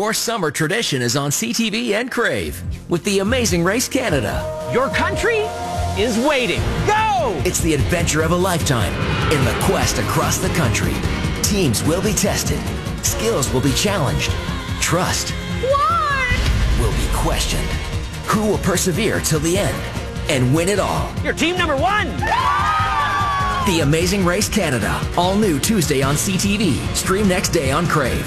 Your summer tradition is on CTV and Crave with The Amazing Race Canada. Your country is waiting. Go! It's the adventure of a lifetime in the quest across the country. Teams will be tested. Skills will be challenged. Trust will be questioned. Who will persevere till the end and win it all? You're team number one! The Amazing Race Canada. All new Tuesday on CTV. Stream next day on Crave.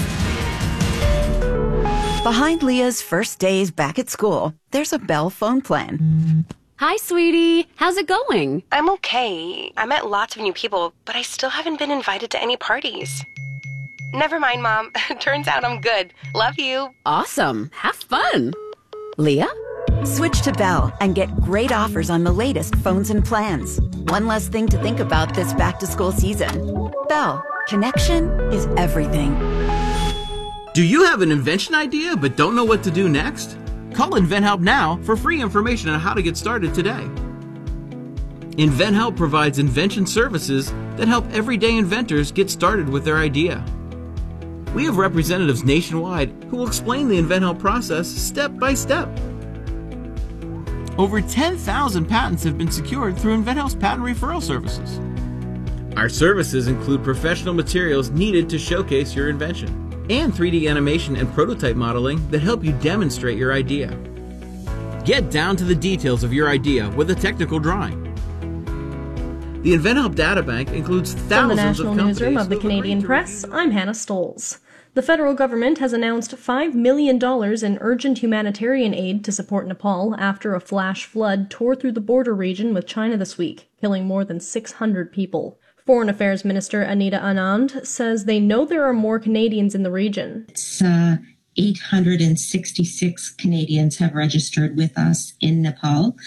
Behind Leah's first days back at school, there's a Bell phone plan. Hi, sweetie. How's it going? I'm okay. I met lots of new people, but I still haven't been invited to any parties. Never mind, Mom. Turns out I'm good. Love you. Awesome. Have fun. Leah? Switch to Bell and get great offers on the latest phones and plans. One less thing to think about this back-to-school season. Bell. Connection is everything. Do you have an invention idea but don't know what to do next? Call InventHelp now for free information on how to get started today. InventHelp provides invention services that help everyday inventors get started with their idea. We have representatives nationwide who will explain the InventHelp process step by step. Over 10,000 patents have been secured through InventHelp's patent referral services. Our services include professional materials needed to showcase your invention, and 3D animation and prototype modeling that help you demonstrate your idea. Get down to the details of your idea with a technical drawing. The InventHelp Databank includes thousands of companies. From the National Newsroom of the Canadian Press, I'm Hannah Stolz. The federal government has announced $5 million in urgent humanitarian aid to support Nepal after a flash flood tore through the border region with China this week, killing more than 600 people. Foreign Affairs Minister Anita Anand says they know there are more Canadians in the region. It's 866 Canadians have registered with us in Nepal,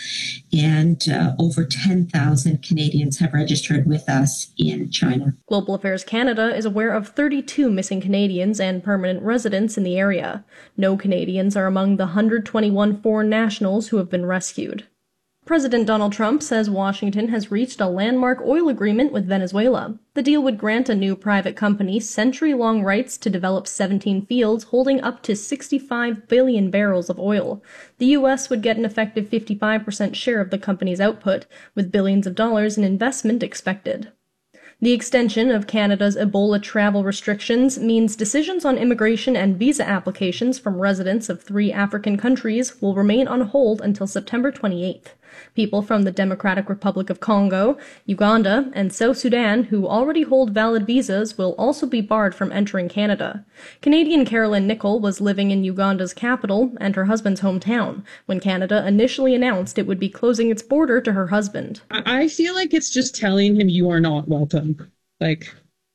and over 10,000 Canadians have registered with us in China. Global Affairs Canada is aware of 32 missing Canadians and permanent residents in the area. No Canadians are among the 121 foreign nationals who have been rescued. President Donald Trump says Washington has reached a landmark oil agreement with Venezuela. The deal would grant a new private company century-long rights to develop 17 fields holding up to 65 billion barrels of oil. The U.S. would get an effective 55% share of the company's output, with billions of dollars in investment expected. The extension of Canada's Ebola travel restrictions means decisions on immigration and visa applications from residents of 3 African countries will remain on hold until September 28th. People from the Democratic Republic of Congo, Uganda, and South Sudan who already hold valid visas will also be barred from entering Canada. Canadian Carolyn Nichol was living in Uganda's capital and her husband's hometown when Canada initially announced it would be closing its border to her husband. I feel like it's just telling him you are not welcome. Like,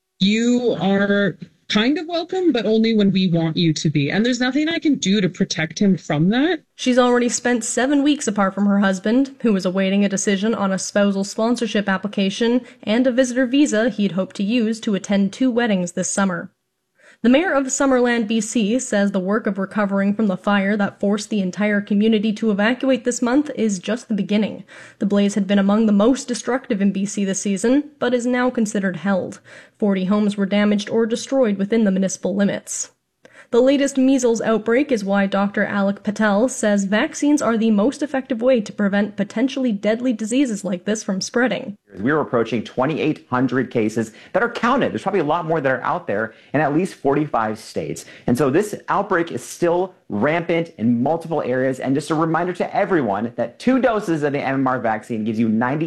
you are kind of welcome, but only when we want you to be. And there's nothing I can do to protect him from that. She's already spent 7 weeks apart from her husband, who was awaiting a decision on a spousal sponsorship application and a visitor visa he'd hoped to use to attend 2 weddings this summer. The mayor of Summerland, BC, says the work of recovering from the fire that forced the entire community to evacuate this month is just the beginning. The blaze had been among the most destructive in BC this season, but is now considered held. 40 homes were damaged or destroyed within the municipal limits. The latest measles outbreak is why Dr. Alok Patel says vaccines are the most effective way to prevent potentially deadly diseases like this from spreading. We're approaching 2,800 cases that are counted. There's probably a lot more that are out there in at least 45 states. And so this outbreak is still rampant in multiple areas. And just a reminder to everyone that 2 doses of the MMR vaccine gives you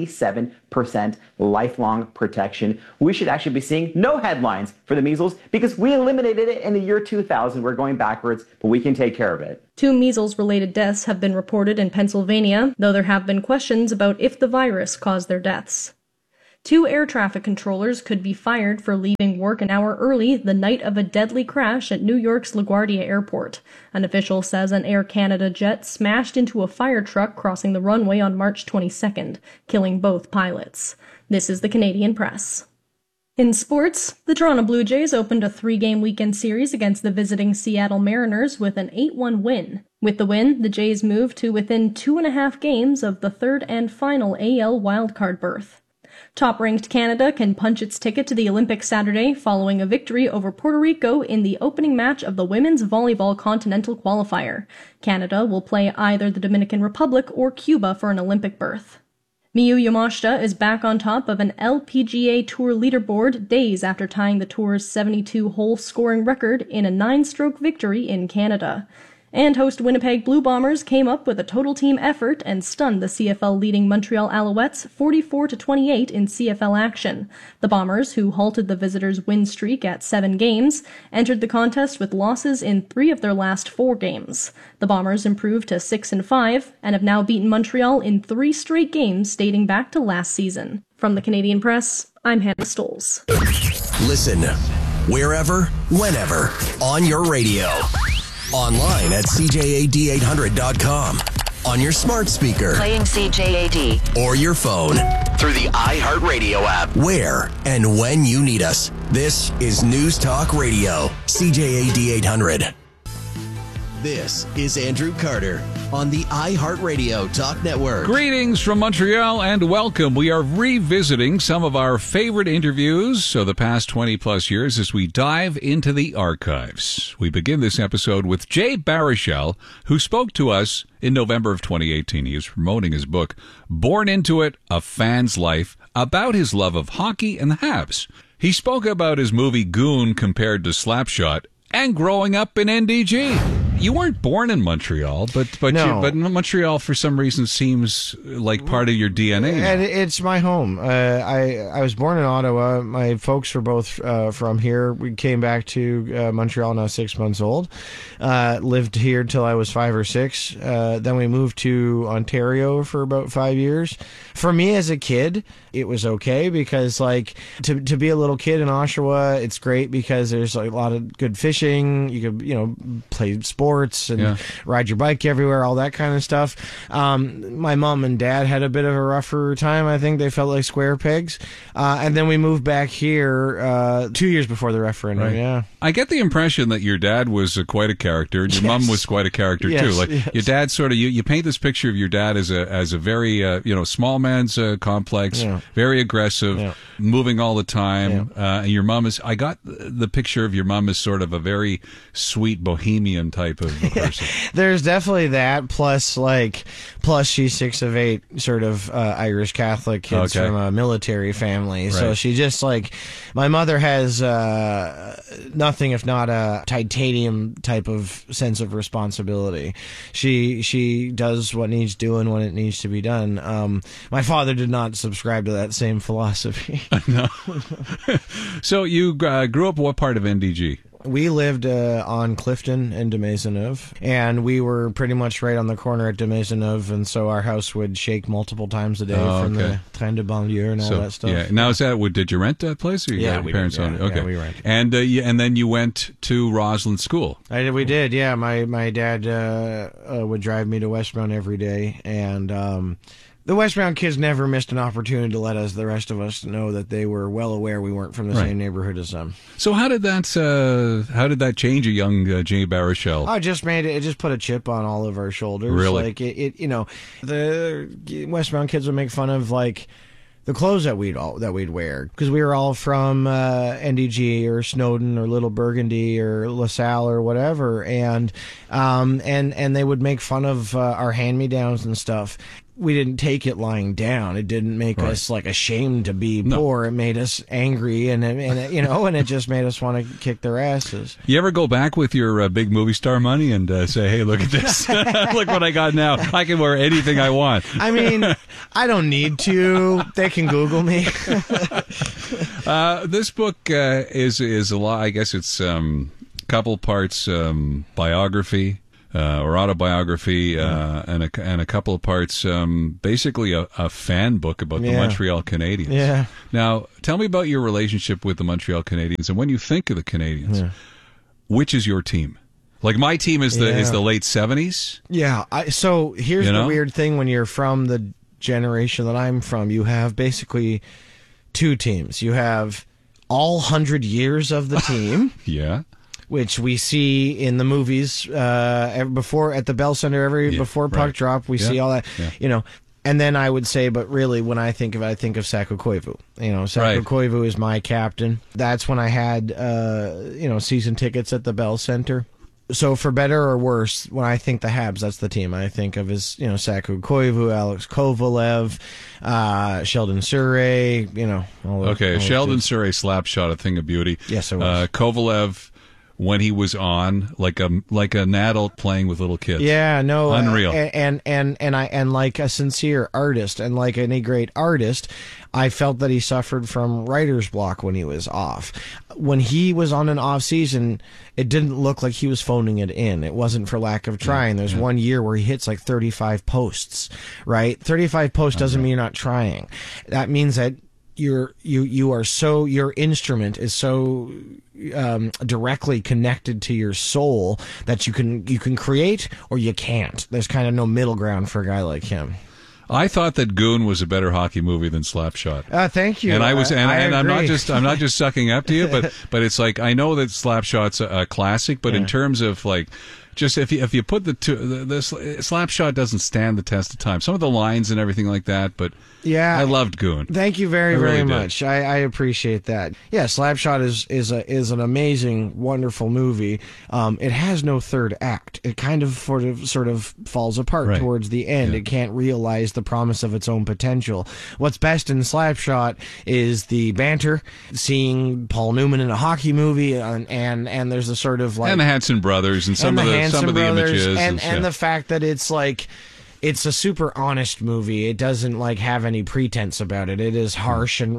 97% lifelong protection. We should actually be seeing no headlines for the measles because we eliminated it in the year 2000. We're going backwards, but we can take care of it. 2 measles-related deaths have been reported in Pennsylvania, though there have been questions about if the virus caused their deaths. 2 air traffic controllers could be fired for leaving work an hour early the night of a deadly crash at New York's LaGuardia Airport. An official says an Air Canada jet smashed into a fire truck crossing the runway on March 22nd, killing both pilots. This is the Canadian Press. In sports, the Toronto Blue Jays opened a 3-game weekend series against the visiting Seattle Mariners with an 8-1 win. With the win, the Jays moved to within 2.5 games of the third and final AL wildcard berth. Top-ranked Canada can punch its ticket to the Olympics Saturday following a victory over Puerto Rico in the opening match of the Women's Volleyball Continental Qualifier. Canada will play either the Dominican Republic or Cuba for an Olympic berth. Miyu Yamashita is back on top of an LPGA Tour leaderboard days after tying the tour's 72-hole scoring record in a 9-stroke victory in Canada. And host Winnipeg Blue Bombers came up with a total team effort and stunned the CFL-leading Montreal Alouettes 44-28 in CFL action. The Bombers, who halted the visitors' win streak at 7 games, entered the contest with losses in 3 of their last 4 games. The Bombers improved to 6-5 and have now beaten Montreal in 3 straight games dating back to last season. From the Canadian Press, I'm Hannah Stoles. Listen wherever, whenever, on your radio. Online at CJAD800.com. On your smart speaker. Playing CJAD. Or your phone. Through the iHeartRadio app. Where and when you need us. This is News Talk Radio. CJAD 800. This is Andrew Carter on the iHeartRadio Talk Network. Greetings from Montreal and welcome. We are revisiting some of our favorite interviews of the past 20 plus years as we dive into the archives. We begin this episode with Jay Baruchel, who spoke to us in November of 2018. He was promoting his book, Born Into It, A Fan's Life, about his love of hockey and the Habs. He spoke about his movie Goon compared to Slapshot and growing up in NDG. You weren't born in Montreal, but Montreal for some reason seems like part of your DNA. And it's my home. I was born in Ottawa. My folks were both from here. We came back to Montreal when I was 6 months old. Lived here till I was 5 or 6. Then we moved to Ontario for about 5 years. For me as a kid, it was okay because to be a little kid in Oshawa, it's great because there's a lot of good fishing. You could play sports and ride your bike everywhere, all that kind of stuff. My mom and dad had a bit of a rougher time. I think they felt like square pegs. And then we moved back here 2 years before the referendum. Right. Yeah, I get the impression that your dad was quite a character, and your mom was quite a character too. Your dad sort of you paint this picture of your dad as a very small man's complex, very aggressive, moving all the time. And your mom is. I got the picture of your mom as sort of a very sweet bohemian type of person. There's definitely that. Plus she's 6 of 8 sort of Irish Catholic kids from a military family. Right. So she just my mother has nothing if not a titanium type of sense of responsibility. She does what needs doing when it needs to be done. My father did not subscribe to that same philosophy. No. So you grew up what part of NDG? We lived on Clifton and de Maisonneuve, and we were pretty much right on the corner at de Maisonneuve, and so our house would shake multiple times a day from the train de banlieue and all that stuff. Yeah. Now, did you rent that place, or your parents owned it? Okay. Yeah, we rented. And then you went to Roslyn School. We did, yeah. My dad would drive me to Westmount every day, and the Westmount kids never missed an opportunity to let the rest of us know that they were well aware we weren't from the same neighborhood as them. So how did that change a young Jay Baruchel? Oh, it just put a chip on all of our shoulders. Really? The Westmount kids would make fun of the clothes that we'd wear because we were all from NDG or Snowden or Little Burgundy or LaSalle or whatever, and they would make fun of our hand-me-downs and stuff. We didn't take it lying down. It didn't make us ashamed to be poor. It made us angry, and it just made us want to kick their asses. You ever go back with your big movie star money and say, "Hey, look at this! Look what I got now! I can wear anything I want." I mean, I don't need to. They can Google me. This book is a lot. I guess it's couple parts biography. Or autobiography, and a couple of parts, basically a fan book about the Montreal Canadiens. Yeah. Now, tell me about your relationship with the Montreal Canadiens, and when you think of the Canadiens, which is your team? My team is the late 70s. Yeah. So here's the weird thing: when you're from the generation that I'm from, you have basically 2 teams. You have all 100 years of the team. Yeah. Which we see in the movies before at the Bell Center before puck drop. We see all that, And then I would say, but really, when I think of it, I think of Saku Koivu. Saku Koivu is my captain. That's when I had, season tickets at the Bell Center. So for better or worse, when I think the Habs, that's the team I think of is, Saku Koivu, Alex Kovalev, Sheldon Surrey, Sheldon Surrey slap shot, a thing of beauty. Yes, it was. Kovalev, when he was on, like an adult playing with little kids. Yeah, no, unreal. And like a sincere artist, and like any great artist, I felt that he suffered from writer's block when he was off. When he was on an off season, it didn't look like he was phoning it in. It wasn't for lack of trying. There's 1 year where he hits like 35 posts, right? 35 posts doesn't mean you're not trying. That means that your instrument is so directly connected to your soul that you can create or you can't. There's kind of no middle ground for a guy like him. I thought that Goon was a better hockey movie than Slapshot. Thank you. And I was, and I'm agree. not just sucking up to you, but it's like, I know that Slapshot's a classic, but in terms of like, just if you put the Slapshot doesn't stand the test of time. Some of the lines and everything like that, but I loved Goon. Thank you very really much. I appreciate that. Yeah, Slapshot is an amazing, wonderful movie. It has no third act. It kind of sort of falls apart towards the end. It can't realize the promise of its own potential. What's best in Slapshot is the banter, seeing Paul Newman in a hockey movie, and there's a sort of like, and the Hanson brothers and some of the images and the fact that it's like, it's a super honest movie. It doesn't like have any pretense about it. It is harsh and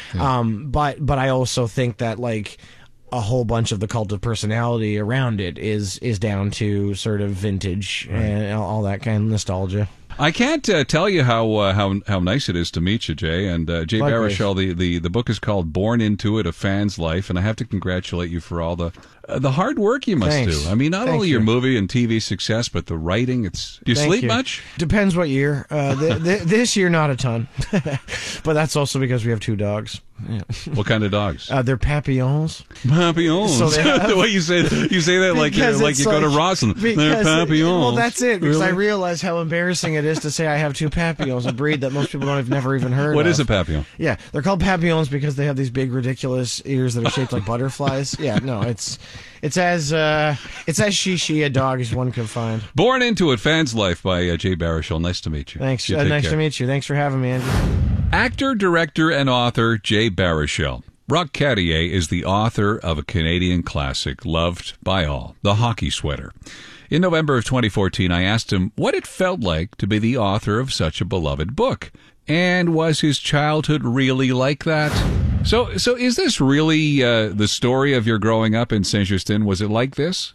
but I also think that like a whole bunch of the cult of personality around it is down to sort of vintage and all that kind of nostalgia. I can't tell you how nice it is to meet you, Jay. And Jay Baruchel, the book is called Born Into It, A Fan's Life, and I have to congratulate you for all the hard work you must do. I mean, not only your movie and TV success, but the writing. Do you sleep much? Depends what year. This year, not a ton. But that's also because we have 2 dogs. Yeah. What kind of dogs? They're Papillons. Papillons. So the way you say that like you go to Roslyn. They're Papillons. Well, that's it. Because really? I realize how embarrassing it is to say I have 2 Papillons, a breed that most people have never even heard of. What is a Papillon? Yeah, they're called Papillons because they have these big, ridiculous ears that are shaped like butterflies. Yeah, no, it's as she a dog as one could find. Born Into It, Fan's Life by Jay Baruchel. Nice to meet you. Thanks. Nice to meet you. Thanks for having me, Andrew. Actor, director, and author Jay Baruchel. Brock Cartier is the author of a Canadian classic loved by all, The Hockey Sweater. In November of 2014, I asked him what it felt like to be the author of such a beloved book. And was his childhood really like that? So is this really the story of your growing up in Saint-Justin? Was it like this?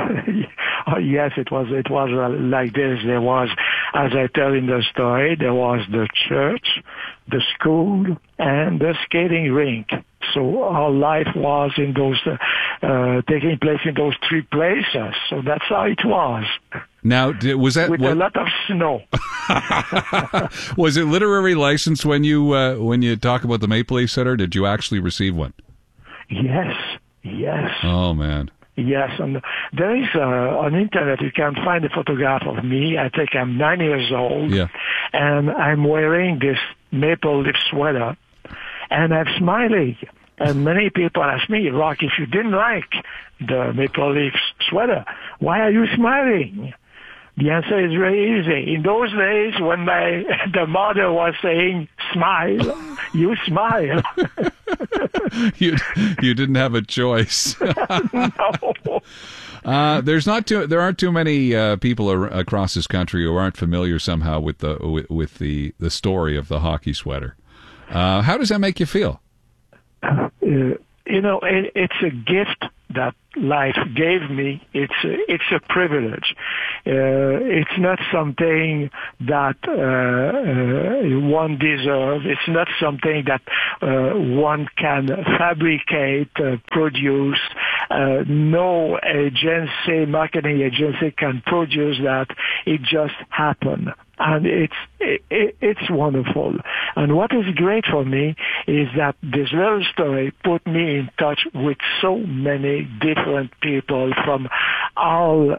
Yes, it was like this. There was, as I tell in the story, there was the church, the school, and the skating rink. So our life was in those taking place in those 3 places. So that's how it was. Now, was that with a lot of snow? Was it literary license when you talk about the Maple Leaf Center? Did you actually receive one? Yes. Oh man. Yes, and there is on internet you can find a photograph of me. I think I'm 9 years old, and I'm wearing this maple leaf sweater, and I'm smiling. And many people ask me, Rock, if you didn't like the maple leaf sweater, why are you smiling? The answer is very easy. In those days, when the mother was saying, "Smile," you smile. You didn't have a choice. No. There aren't too many people across this country who aren't familiar somehow with the story of the hockey sweater. How does that make you feel? It's a gift that life gave me. It's a privilege. It's not something that one deserves. It's not something that one can fabricate, produce. No marketing agency can produce that. It just happened. And it's wonderful. And what is great for me is that this little story put me in touch with so many different people from all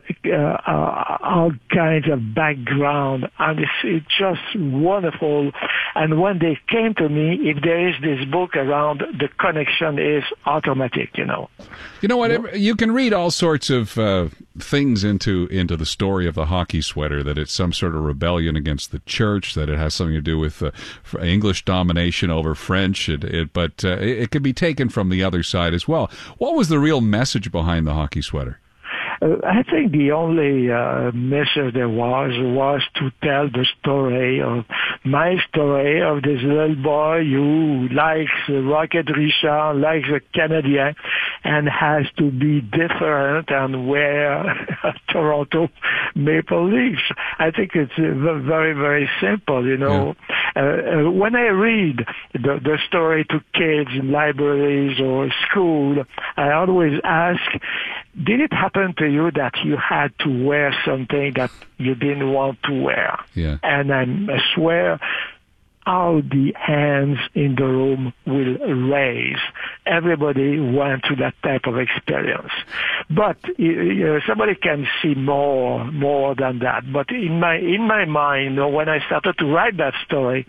kinds of background, and it's just wonderful. And when they came to me, if there is this book around, the connection is automatic, You know what? You can read all sorts of things into the story of the hockey sweater, that it's some sort of rebellion against the church, that it has something to do with English domination over French, but it could be taken from the other side as well. What was the real message behind the hockey sweater? I think the only message there was to tell the story of my story of this little boy who likes Rocket Richard, likes the Canadian, and has to be different and wear Toronto Maple Leafs. I think it's very, very simple, When I read the story to kids in libraries or school, I always ask, did it happen to you that you had to wear something that you didn't want to wear? Yeah. And I swear all the hands in the room will raise. Everybody went through that type of experience. But somebody can see more than that. But in my mind, when I started to write that story,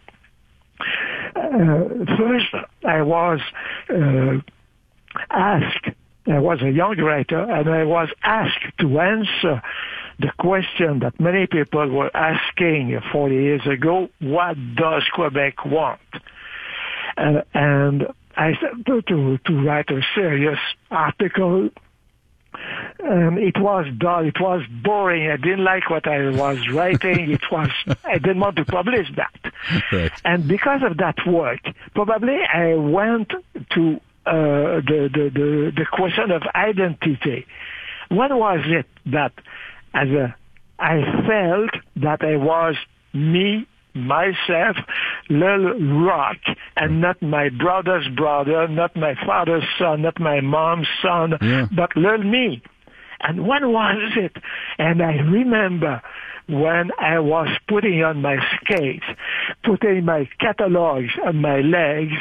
first I was asked, I was a young writer, and I was asked to answer the question that many people were asking 40 years ago: what does Quebec want? And I started to write a serious article. It was dull. It was boring. I didn't like what I was writing. I didn't want to publish that. Right. And because of that work, probably I went to the question of identity. When was it that I felt that I was me, myself, little Rock, and not my brother's brother, not my father's son, not my mom's son, but little me? And when was it? And I remember when I was putting on my skates, putting my catalogs on my legs,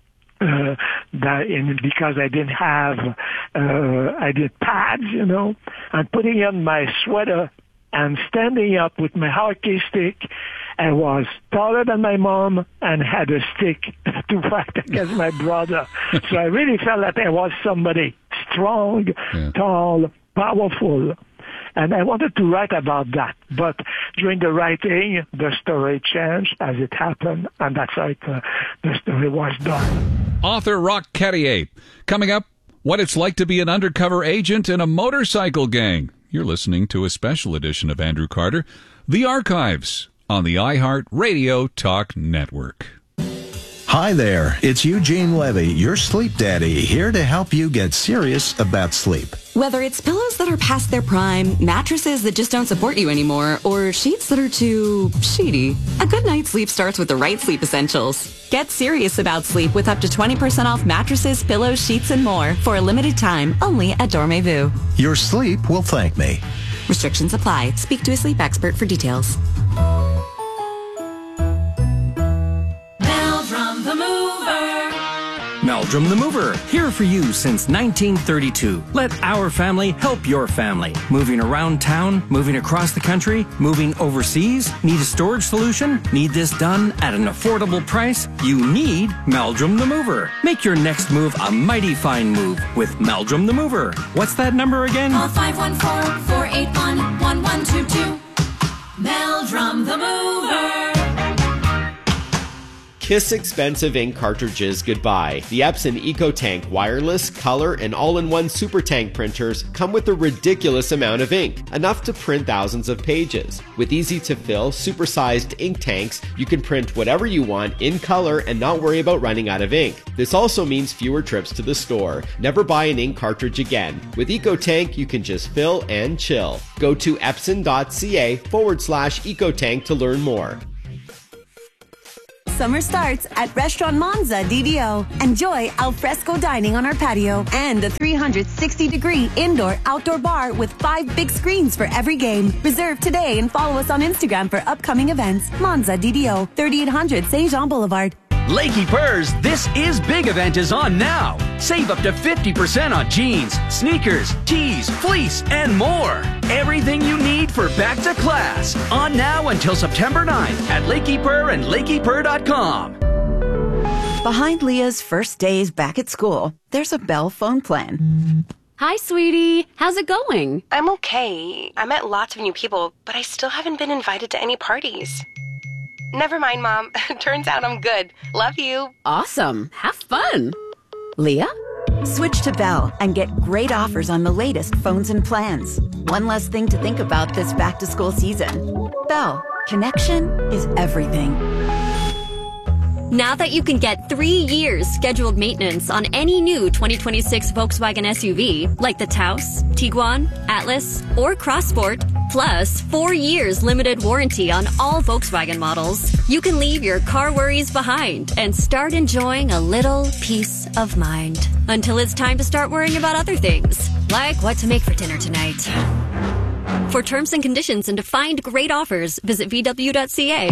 because I didn't have, I did pads, and putting on my sweater and standing up with my hockey stick. I was taller than my mom and had a stick to fight against my brother. So I really felt that I was somebody strong, tall, powerful. And I wanted to write about that. But during the writing, the story changed as it happened, and that's how the story was done. Author Roch Cartier. Coming up, what it's like to be an undercover agent in a motorcycle gang. You're listening to a special edition of Andrew Carter, The Archives, on the iHeart Radio Talk Network. Hi there, it's Eugene Levy, your sleep daddy, here to help you get serious about sleep. Whether it's pillows that are past their prime, mattresses that just don't support you anymore, or sheets that are too sheety, a good night's sleep starts with the right sleep essentials. Get serious about sleep with up to 20% off mattresses, pillows, sheets, and more for a limited time only at Dormez-vous. Your sleep will thank me. Restrictions apply. Speak to a sleep expert for details. Meldrum the Mover, here for you since 1932. Let our family help your family. Moving around town, moving across the country, moving overseas. Need a storage solution? Need this done at an affordable price? You need Meldrum the Mover. Make your next move a mighty fine move with Meldrum the Mover. What's that number again? Call 514-481-1122. Meldrum the Mover. Kiss expensive ink cartridges goodbye. The Epson EcoTank wireless, color, and all-in-one super tank printers come with a ridiculous amount of ink, enough to print thousands of pages. With easy-to-fill, super-sized ink tanks, you can print whatever you want in color and not worry about running out of ink. This also means fewer trips to the store. Never buy an ink cartridge again. With EcoTank, you can just fill and chill. Go to epson.ca/EcoTank to learn more. Summer starts at Restaurant Monza DDO. Enjoy al fresco dining on our patio and a 360-degree indoor-outdoor bar with 5 big screens for every game. Reserve today and follow us on Instagram for upcoming events. Monza DDO, 3800 Saint Jean Boulevard. Lakey Purr's This Is Big event is on now. Save up to 50% on jeans, sneakers, tees, fleece, and more. Everything you need for back to class. On now until September 9th at Lakey Purr and LakeyPurr.com. Behind Leah's first days back at school, there's a Bell phone plan. Hi, sweetie. How's it going? I'm okay. I met lots of new people, but I still haven't been invited to any parties. Never mind, Mom. Turns out I'm good. Love you. Awesome. Have fun. Leah? Switch to Bell and get great offers on the latest phones and plans. One less thing to think about this back-to-school season. Bell, connection is everything. Now that you can get 3 years scheduled maintenance on any new 2026 Volkswagen SUV, like the Taos, Tiguan, Atlas, or Crossport, plus 4 years limited warranty on all Volkswagen models, you can leave your car worries behind and start enjoying a little peace of mind. Until it's time to start worrying about other things, like what to make for dinner tonight. For terms and conditions and to find great offers, visit VW.ca.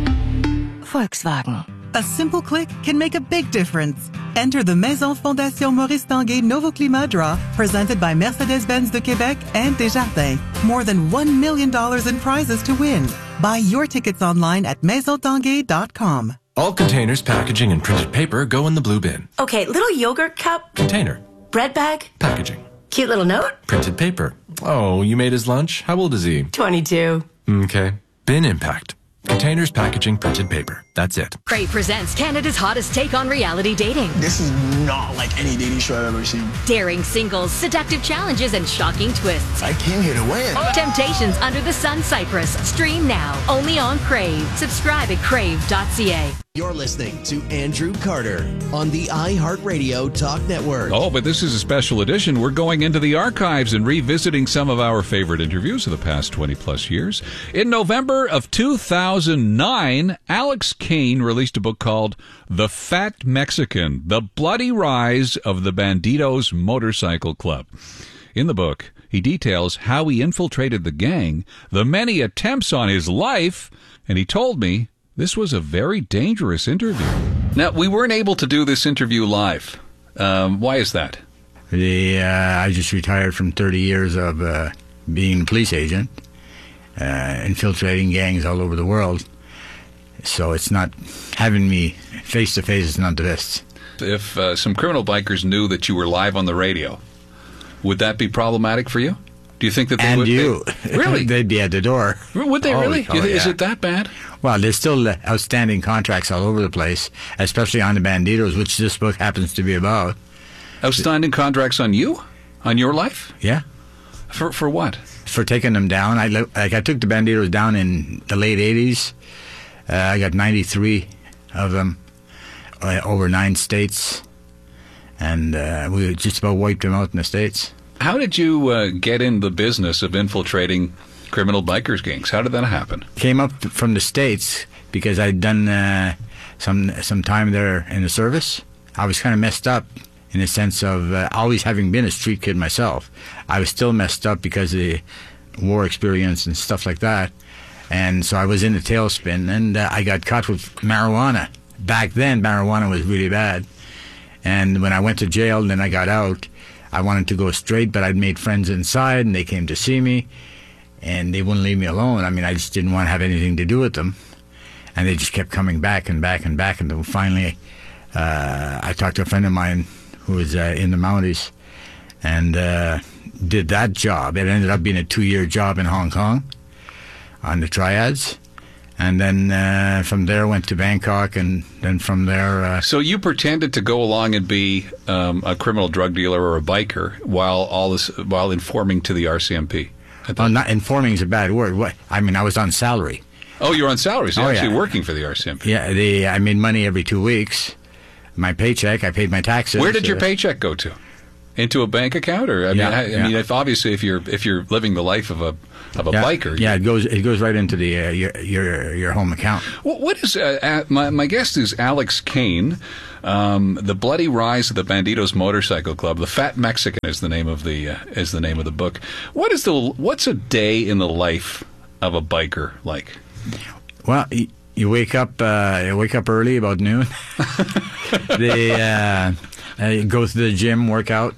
Volkswagen. A simple click can make a big difference. Enter the Maison Fondation Maurice Tanguay Nouveau Climat Draw, presented by Mercedes-Benz de Québec and Desjardins. More than $1 million in prizes to win. Buy your tickets online at maisontanguay.com. All containers, packaging, and printed paper go in the blue bin. Okay, little yogurt cup. Container. Bread bag. Packaging. Cute little note. Printed paper. Oh, you made his lunch? How old is he? 22. Okay. Bin impact. Containers, packaging, printed paper. That's it. Crave presents Canada's hottest take on reality dating. This is not like any dating show I've ever seen. Daring singles, seductive challenges, and shocking twists. I came here to win. Temptations Under the Sun Cyprus. Stream now, only on Crave. Subscribe at crave.ca. You're listening to Andrew Carter on the iHeartRadio Talk Network. Oh, but this is a special edition. We're going into the archives and revisiting some of our favorite interviews of the past 20-plus years. In November of 2009, Alex Kane released a book called The Fat Mexican, The Bloody Rise of the Bandidos Motorcycle Club. In the book, he details how he infiltrated the gang, the many attempts on his life, and he told me this was a very dangerous interview. Now, we weren't able to do this interview live. Why is that? I just retired from 30 years of being a police agent, infiltrating gangs all over the world. So it's not having me face-to-face is not the best. If some criminal bikers knew that you were live on the radio, would that be problematic for you? Do you think that they would? Really? They'd be at the door. Would they really? Oh, Is it that bad? Well, there's still outstanding contracts all over the place, especially on the Bandidos, which this book happens to be about. Outstanding contracts on you? On your life? Yeah. For what? For taking them down. I took the Bandidos down in the late 80s. I got 93 of them over 9 states, and we just about wiped them out in the States. How did you get in the business of infiltrating criminal bikers gangs? How did that happen? Came up from the States because I'd done some time there in the service. I was kind of messed up in the sense of always having been a street kid myself. I was still messed up because of the war experience and stuff like that. And so I was in the tailspin, and I got caught with marijuana. Back then, marijuana was really bad. And when I went to jail, then I got out. I wanted to go straight, but I'd made friends inside, and they came to see me, and they wouldn't leave me alone. I mean, I just didn't want to have anything to do with them. And they just kept coming back and back and back. And then finally, I talked to a friend of mine who was in the Mounties and did that job. It ended up being a 2-year job in Hong Kong on the Triads. And then from there went to Bangkok, and then from there... So you pretended to go along and be a criminal drug dealer or a biker while informing to the RCMP? Well, not informing is a bad word. I mean, I was on salary. Oh, you're on salary, so you're actually working for the RCMP. Yeah, I made money every 2 weeks. My paycheck, I paid my taxes. Where did your paycheck go to? Into a bank account, or I mean, if you're living the life of a biker, it goes right into the your home account. What is my guest is Alex Kane, The Bloody Rise of the Bandidos Motorcycle Club. The Fat Mexican is the name of the book. What's a day in the life of a biker like? Well, You wake up early, about noon. They go to the gym, work out,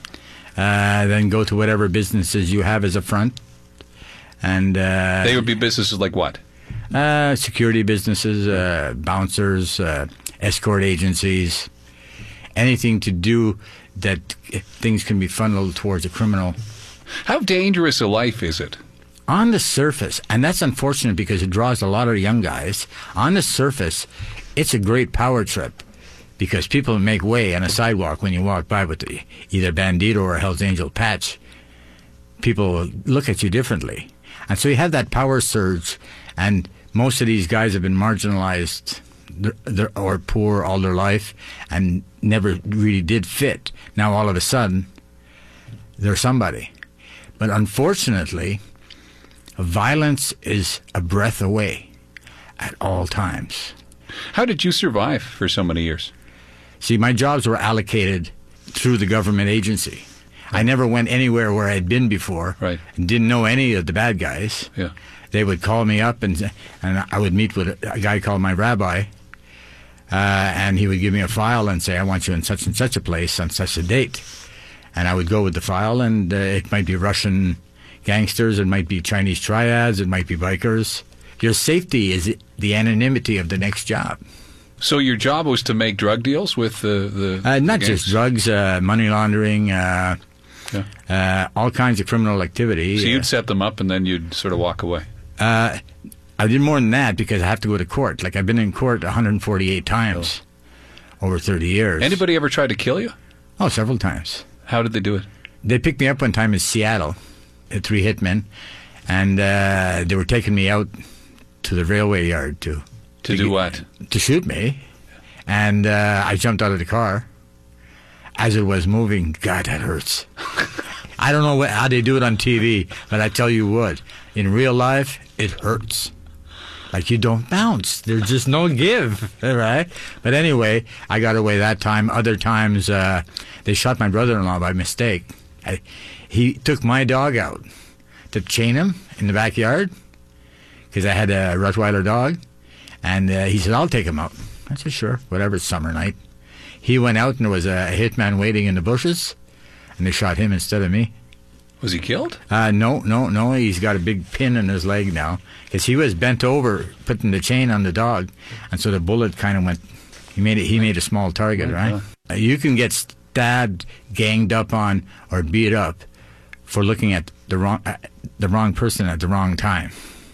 then go to whatever businesses you have as a front. And they would be businesses like what? Security businesses, bouncers, escort agencies, anything to do that things can be funneled towards a criminal. How dangerous a life is it? On the surface, and that's unfortunate because it draws a lot of young guys, on the surface, it's a great power trip because people make way on a sidewalk when you walk by with either Bandito or a Hells Angel patch. People look at you differently. And so you have that power surge, and most of these guys have been marginalized or poor all their life and never really did fit. Now all of a sudden, they're somebody. But unfortunately, violence is a breath away at all times. How did you survive for so many years? See, my jobs were allocated through the government agency. I never went anywhere where I'd been before. Right. And didn't know any of the bad guys. Yeah. They would call me up, and I would meet with a guy called my rabbi, and he would give me a file and say, I want you in such and such a place on such a date. And I would go with the file, and it might be Russian gangsters, it might be Chinese triads, it might be bikers. Your safety is the anonymity of the next job. So your job was to make drug deals with the not just drugs, money laundering, all kinds of criminal activity. So you'd set them up and then you'd sort of walk away. I did more than that because I have to go to court. Like, I've been in court 148 times over 30 years. Anybody ever tried to kill you? Oh, several times. How did they do it? They picked me up one time in Seattle, 3 hitmen, and they were taking me out to the railway yard to do what? To shoot me. And I jumped out of the car. As it was moving, God, that hurts. I don't know how they do it on TV, but I tell you what, in real life, it hurts. Like, you don't bounce. There's just no give, right? But anyway, I got away that time. Other times, they shot my brother-in-law by mistake. He took my dog out to chain him in the backyard because I had a Rottweiler dog. And he said, I'll take him out. I said, sure, whatever, it's summer night. He went out, and there was a hitman waiting in the bushes, and they shot him instead of me. Was he killed? No. He's got a big pin in his leg now because he was bent over, putting the chain on the dog, and so the bullet kind of went. He made a small target, right? You can get stabbed, ganged up on, or beat up for looking at the wrong person at the wrong time.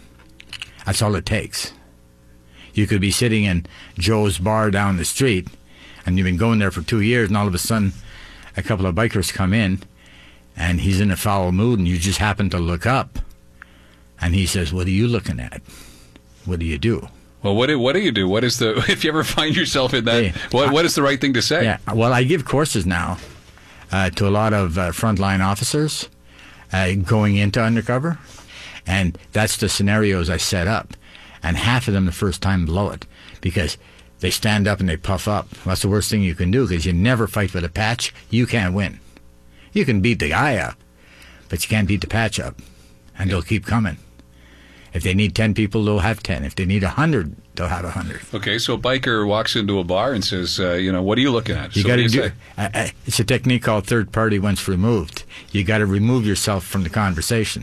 That's all it takes. You could be sitting in Joe's bar down the street, and you've been going there for 2 years, and all of a sudden, a couple of bikers come in, and he's in a foul mood, and you just happen to look up, and he says, "What are you looking at? What do you do?" Well, what do you do? What is the if you ever find yourself in that? What is the right thing to say? Yeah, well, I give courses now to a lot of frontline officers going into undercover, and that's the scenarios I set up. And half of them the first time blow it because they stand up and they puff up. That's the worst thing you can do because you never fight with a patch. You can't win. You can beat the guy up, but you can't beat the patch up. And they'll keep coming. If they need 10 people, they'll have 10. If they need 100, they'll have 100. Okay, so a biker walks into a bar and says, what are you looking at? You got to do. It's a technique called third party once removed. You got to remove yourself from the conversation.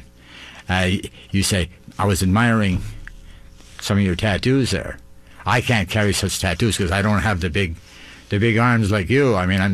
You say, I was admiring some of your tattoos there. I can't carry such tattoos because I don't have the big arms like you. I mean, I'm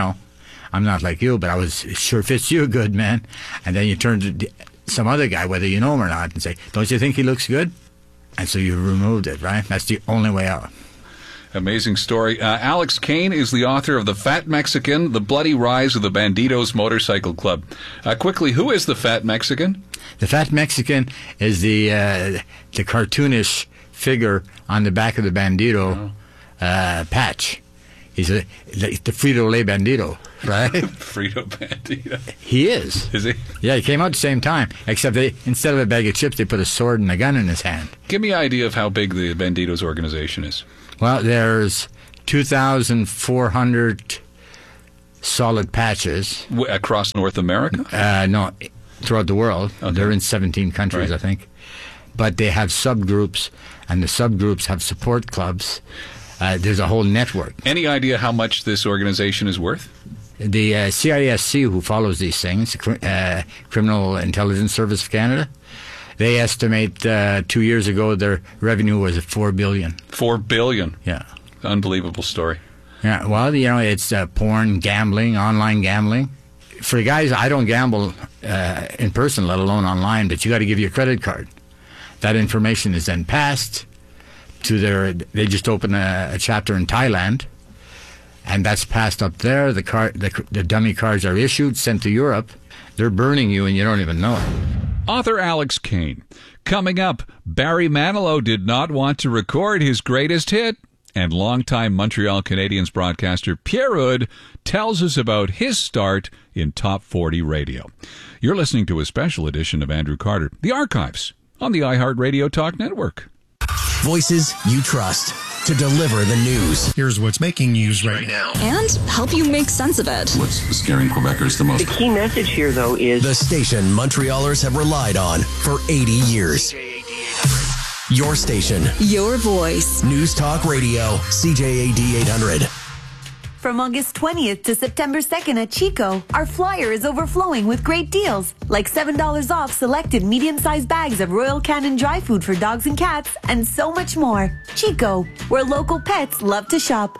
not like you, but it sure fits you good, man. And then you turn to some other guy, whether you know him or not, and say, don't you think he looks good? And so you removed it, right? That's the only way out. Amazing story. Alex Kane is the author of The Fat Mexican, The Bloody Rise of the Banditos Motorcycle Club. Quickly, who is the Fat Mexican? The Fat Mexican is the cartoonish figure on the back of the Bandito patch. He's the Frito-Lay Bandito, right? Frito Bandito. He is. Is he? Yeah, he came out at the same time, except instead of a bag of chips, they put a sword and a gun in his hand. Give me an idea of how big the Banditos organization is. Well, there's 2,400 solid patches. Across North America? No, throughout the world. Okay. They're in 17 countries, right. I think. But they have subgroups and the subgroups have support clubs. There's a whole network. Any idea how much this organization is worth? The CISC, who follows these things, Criminal Intelligence Service of Canada, they estimate 2 years ago their revenue was $4 billion. $4 billion? Yeah. Unbelievable story. Yeah, well, it's porn, gambling, online gambling. For the guys, I don't gamble in person, let alone online, but you got to give your credit card. That information is then passed to they just open a chapter in Thailand, and that's passed up there. The dummy cards are issued, sent to Europe. They're burning you, and you don't even know it. Author Alex Kane. Coming up, Barry Manilow did not want to record his greatest hit, and longtime Montreal Canadiens broadcaster Pierre Houde tells us about his start in Top 40 radio. You're listening to a special edition of Andrew Carter, The Archives, on the iHeartRadio Talk Network. Voices you trust to deliver the news. Here's what's making news right now. And help you make sense of it. What's scaring Quebecers the most? The key message here, though, is the station Montrealers have relied on for 80 years. Your station. Your voice. News Talk Radio, CJAD 800. From August 20th to September 2nd at Chico, our flyer is overflowing with great deals, like $7 off selected medium-sized bags of Royal Canin dry food for dogs and cats, and so much more. Chico, where local pets love to shop.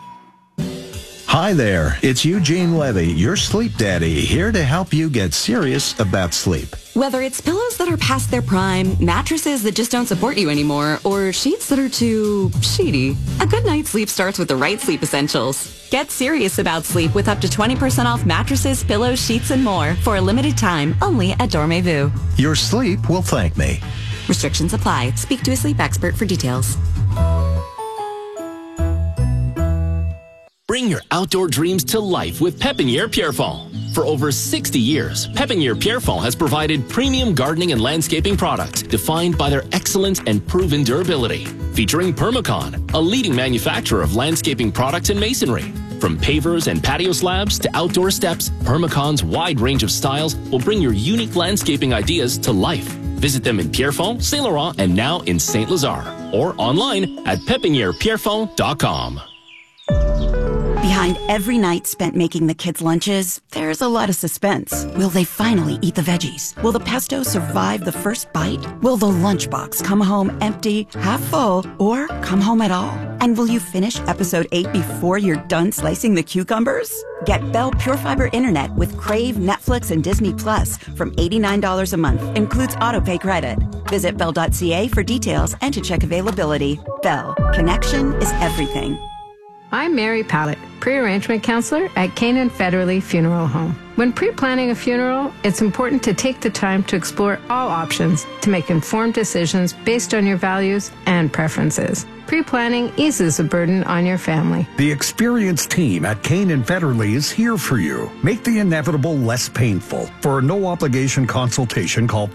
Hi there, it's Eugene Levy, your sleep daddy, here to help you get serious about sleep. Whether it's pillows that are past their prime, mattresses that just don't support you anymore, or sheets that are too sheety, a good night's sleep starts with the right sleep essentials. Get serious about sleep with up to 20% off mattresses, pillows, sheets, and more for a limited time only at Dormez-vous. Your sleep will thank me. Restrictions apply. Speak to a sleep expert for details. Bring your outdoor dreams to life with Pépinière Pierrefonds. For over 60 years, Pépinière Pierrefonds has provided premium gardening and landscaping products defined by their excellence and proven durability. Featuring Permacon, a leading manufacturer of landscaping products and masonry. From pavers and patio slabs to outdoor steps, Permacon's wide range of styles will bring your unique landscaping ideas to life. Visit them in Pierrefonds, Saint Laurent, and now in Saint Lazare, or online at pepinierpierrefonds.com. Behind every night spent making the kids' lunches, there's a lot of suspense. Will they finally eat the veggies? Will the pesto survive the first bite? Will the lunchbox come home empty, half full, or come home at all? And will you finish episode 8 before you're done slicing the cucumbers? Get Bell Pure Fiber Internet with Crave, Netflix, and Disney Plus from $89 a month. Includes autopay credit. Visit Bell.ca for details and to check availability. Bell. Connection is everything. I'm Mary Pallett, pre-arrangement counselor at Canaan Federally Funeral Home. When pre-planning a funeral, it's important to take the time to explore all options to make informed decisions based on your values and preferences. Pre-planning eases the burden on your family. The experienced team at Canaan Federally is here for you. Make the inevitable less painful. For a no-obligation consultation, call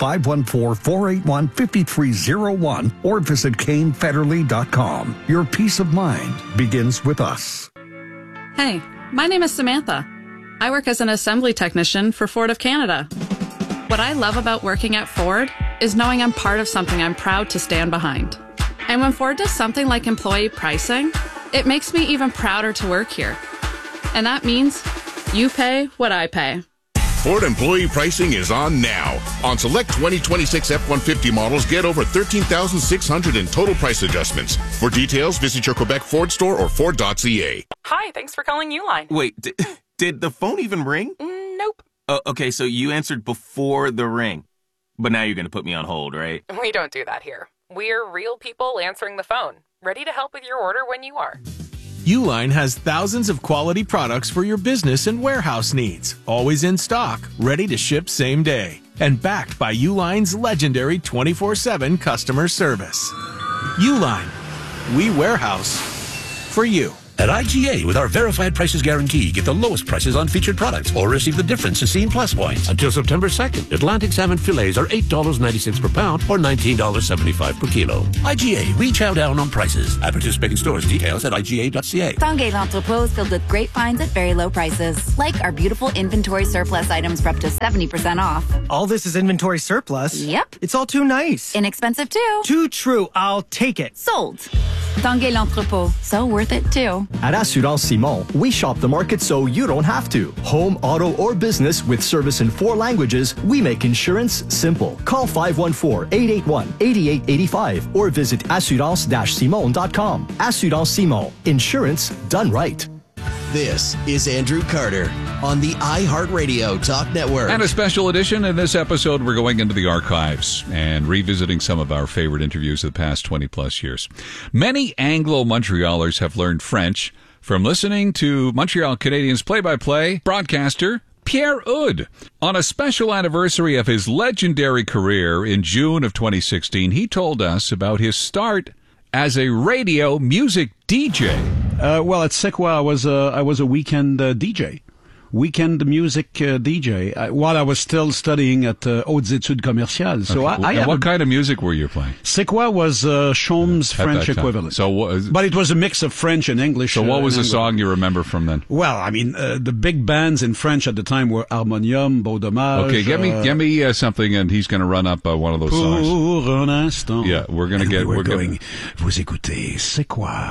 514-481-5301 or visit canefederally.com. Your peace of mind begins with us. Hey, my name is Samantha. I work as an assembly technician for Ford of Canada. What I love about working at Ford is knowing I'm part of something I'm proud to stand behind. And when Ford does something like employee pricing, it makes me even prouder to work here. And that means you pay what I pay. Ford employee pricing is on now. On select 2026 F-150 models, get over $13,600 in total price adjustments. For details, visit your Quebec Ford store or Ford.ca. Hi, thanks for calling Uline. Wait, did the phone even ring? Nope. Okay, so you answered before the ring. But now you're going to put me on hold, right? We don't do that here. We're real people answering the phone, ready to help with your order when you are. Uline has thousands of quality products for your business and warehouse needs, always in stock, ready to ship same day, and backed by Uline's legendary 24/7 customer service. Uline, we warehouse for you. At IGA, with our verified prices guarantee, get the lowest prices on featured products or receive the difference to Scene Plus points. Until September 2nd, Atlantic salmon fillets are $8.96 per pound or $19.75 per kilo. IGA, we chow down on prices. At participating stores, details at IGA.ca. Tanguay L'Entrepôt is filled with great finds at very low prices. Like our beautiful inventory surplus items for up to 70% off. All this is inventory surplus? Yep. It's all too nice. Inexpensive too. Too true. I'll take it. Sold. Tanguay L'Entrepôt. So worth it too. At Assurance Simon, we shop the market so you don't have to. Home, auto, or business with service in 4 languages, we make insurance simple. Call 514-881-8885 or visit assurance-simon.com. Assurance Simon. Insurance done right. This is Andrew Carter on the iHeartRadio Talk Network. And a special edition. In this episode, we're going into the archives and revisiting some of our favorite interviews of the past 20-plus years. Many Anglo-Montrealers have learned French from listening to Montreal Canadiens play-by-play broadcaster Pierre Houde. On a special anniversary of his legendary career in June of 2016, he told us about his start as a radio music DJ. Well, at Sequoia, I was a weekend DJ. Weekend music DJ while I was still studying at Hautes Études Commerciales. So okay. What kind of music were you playing? Sequoia was Chaume's French equivalent. But it was a mix of French and English. So what was the song you remember from then? Well, I mean, the big bands in French at the time were Harmonium, Beau Dommage. Okay, give me something, and he's going to run up one of those songs. Pour un instant. Yeah, we're going to get. We're going. Vous écoutez Sequoia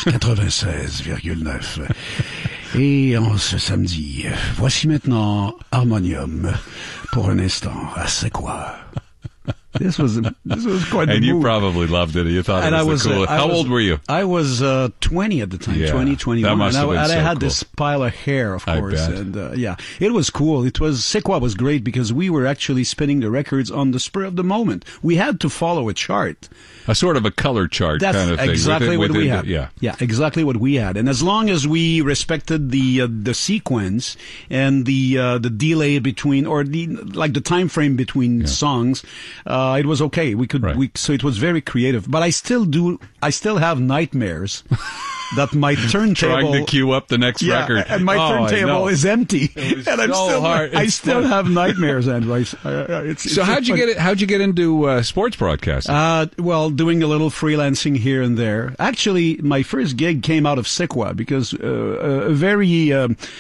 96,9. Et en ce samedi, voici maintenant Harmonium pour un instant à Sequoia. This was quite. And you probably loved it. You thought it was cool. How old were you? I was 20 at the time, 21. That must have been and I had cool. this pile of hair, of course. I bet. And yeah, it was cool. Sequoia was great because we were actually spinning the records on the spur of the moment. We had to follow a chart. A sort of a color chart kind of thing. That's exactly what we had. Yeah, exactly what we had. And as long as we respected the sequence and the delay between, or the time frame between songs, it was okay. We could. Right. So it was very creative. But I still have nightmares. That my turntable trying to queue up the next record, and my turntable is empty, and I still have nightmares. Andrew, so how'd you get into sports broadcasting? Well, doing a little freelancing here and there. Actually, my first gig came out of Sequoia because a very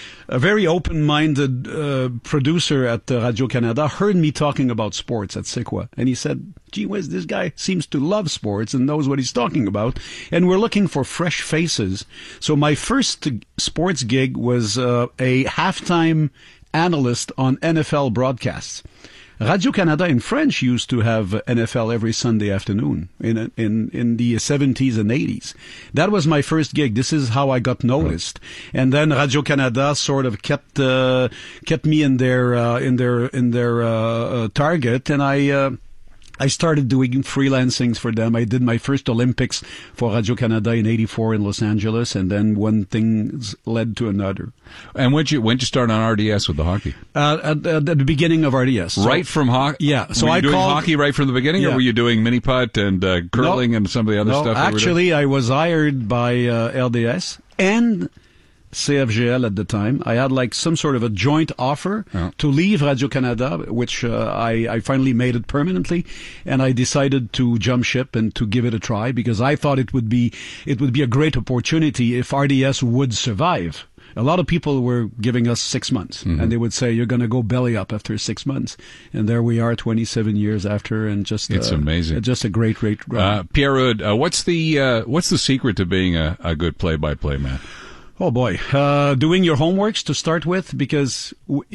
open-minded producer at Radio-Canada heard me talking about sports at Sequoia, and he said, gee whiz, this guy seems to love sports and knows what he's talking about, and we're looking for fresh faces. So my first sports gig was a halftime analyst on NFL broadcasts. Radio-Canada in French used to have NFL every Sunday afternoon in the 70s and 80s. That was my first gig. This is how I got noticed. And then Radio-Canada sort of kept me in their target, and I started doing freelancings for them. I did my first Olympics for Radio-Canada in '84 in Los Angeles, and then one thing led to another. And when did you start on RDS with the hockey? At the beginning of RDS. Right from hockey? Yeah. So were you doing hockey right from the beginning, or were you doing mini putt and curling and some of the other stuff? Actually, I was hired by RDS and CFGL at the time. I had like some sort of a joint offer to leave Radio-Canada, which I finally made it permanently, and I decided to jump ship and to give it a try because I thought it would be a great opportunity if RDS would survive. A lot of people were giving us 6 months, and they would say, you're going to go belly up after 6 months. And there we are 27 years after, and just it's amazing. Just a great run. Pierre Houde, what's the secret to being a good play-by-play man? Oh boy, doing your homeworks to start with, because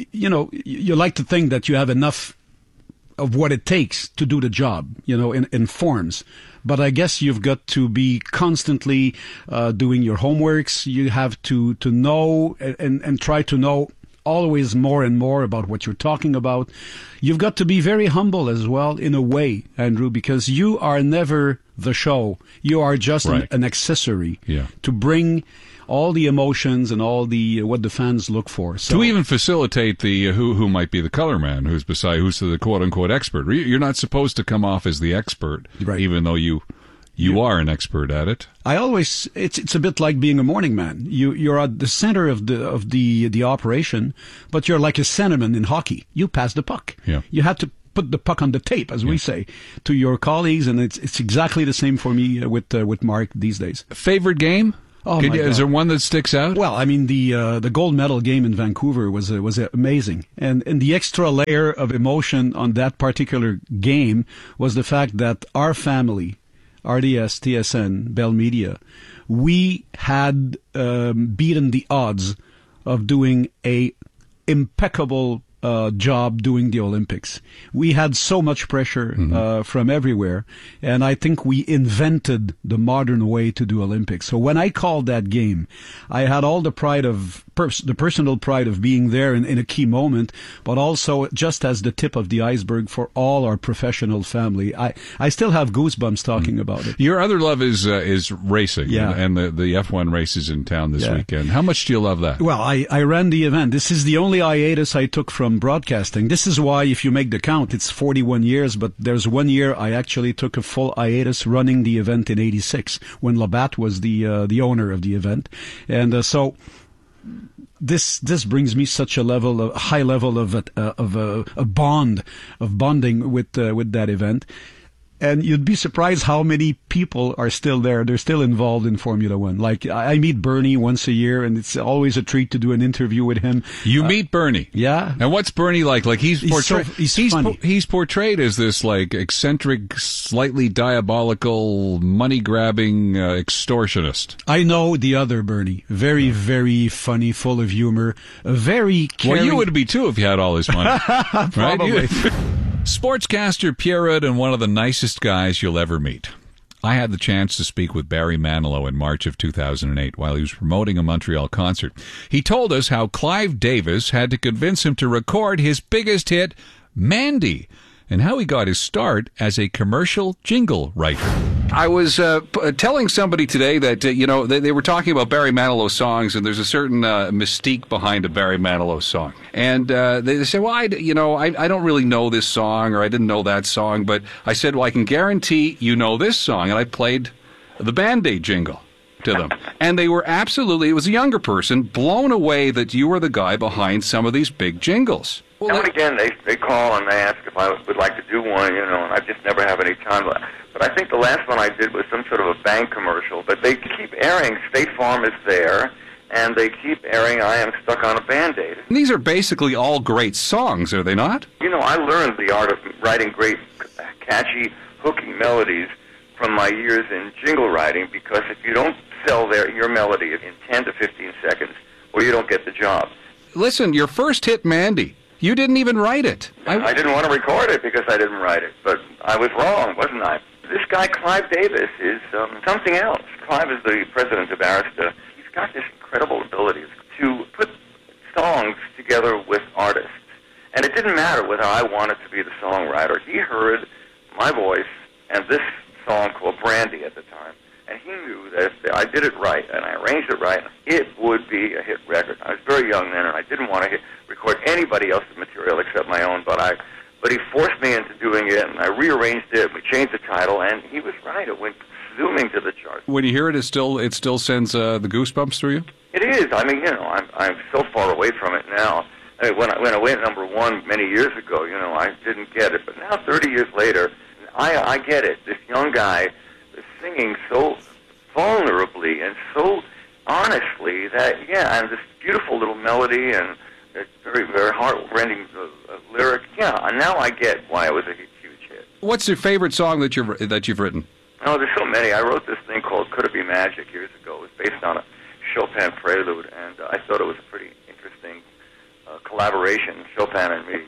you like to think that you have enough of what it takes to do the job, in forms. But I guess you've got to be constantly doing your homeworks. You have to know and try to know always more and more about what you're talking about. You've got to be very humble as well, in a way, Andrew, because you are never the show. You are just an accessory to bring all the emotions and all the what the fans look for. So, to even facilitate the who might be the color man, who's the quote unquote expert. You're not supposed to come off as the expert, even though you You are an expert at it. It's a bit like being a morning man. You're at the center of the operation, but you're like a centerman in hockey. You pass the puck. Yeah. You have to put the puck on the tape, as we say, to your colleagues, and it's exactly the same for me with Mark these days. Favorite game? Oh, my God. Is there one that sticks out? Well, I mean, the gold medal game in Vancouver was amazing. And the extra layer of emotion on that particular game was the fact that our family, RDS, TSN, Bell Media, we had beaten the odds of doing a impeccable job doing the Olympics. We had so much pressure from everywhere, and I think we invented the modern way to do Olympics. So when I called that game, I had all the pride of the personal pride of being there in a key moment, but also just as the tip of the iceberg for all our professional family. I still have goosebumps talking about it. Your other love is racing, Yeah. and the F1 races in town this weekend. How much do you love that? Well, I ran the event. This is the only hiatus I took from broadcasting. This is why, if you make the count, it's 41 years, but there's 1 year I actually took a full hiatus running the event in 86 when Labatt was the owner of the event. And so this brings me such a high level of bonding with that event. And you'd be surprised how many people are still there. They're still involved in Formula One. Like, I meet Bernie once a year, and it's always a treat to do an interview with him. You meet Bernie? Yeah. And what's Bernie like? Like, he's portrayed, funny. He's portrayed as this, like, eccentric, slightly diabolical, money-grabbing extortionist. I know the other Bernie. Very, very funny, full of humor, very caring. Well, you would be too if you had all his money. Probably. Right? Sportscaster Pierre and one of the nicest guys you'll ever meet. I had the chance to speak with Barry Manilow in March of 2008 while he was promoting a Montreal concert. He told us how Clive Davis had to convince him to record his biggest hit, Mandy, and how he got his start as a commercial jingle writer. I was telling somebody today that, they were talking about Barry Manilow songs, and there's a certain mystique behind a Barry Manilow song. And they said, well, I don't really know this song, or I didn't know that song, but I said, well, I can guarantee you know this song. And I played the Band-Aid jingle to them. And they were absolutely, it was a younger person, blown away that you were the guy behind some of these big jingles. Now and again, they call and they ask if I would like to do one, and I just never have any time. But I think the last one I did was some sort of a bank commercial. But they keep airing State Farm is There, and they keep airing I Am Stuck on a Band-Aid. These are basically all great songs, are they not? I learned the art of writing great, catchy, hooking melodies from my years in jingle writing, because if you don't sell your melody in 10 to 15 seconds, well, you don't get the job. Listen, your first hit, Mandy, you didn't even write it. I didn't want to record it because I didn't write it, but I was wrong, wasn't I? This guy, Clive Davis, is something else. Clive is the president of Arista. He's got this incredible ability to put songs together with artists. And it didn't matter whether I wanted to be the songwriter. He heard my voice and this song called Brandy at the time, and he knew that if I did it right and I arranged it right, it would be a hit record. I was very young then, and I didn't want to record anybody else's material except my own, but he forced me into doing it, and I rearranged it, we changed the title, and he was right. It went zooming to the charts. When you hear it, it still sends the goosebumps through you? It is. I mean, I'm so far away from it now. I mean, when I went number one many years ago, I didn't get it, but now 30 years later, I get it. This young guy is singing so vulnerably and so honestly that, and this beautiful little melody and a very, very heart-rending lyric. Yeah, and now I get why it was a huge hit. What's your favorite song that you've written? Oh, there's so many. I wrote this thing called Could It Be Magic years ago. It was based on a Chopin prelude, and I thought it was a pretty interesting collaboration, Chopin and me,